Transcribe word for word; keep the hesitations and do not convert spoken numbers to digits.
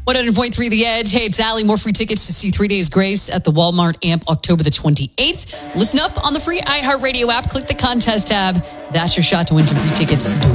one hundred point three The Edge. Hey, it's Allie. More free tickets to see Three Days Grace at the Walmart Amp October the twenty-eighth. Listen up on the free iHeartRadio app. Click the contest tab. That's your shot to win some free tickets. Do it.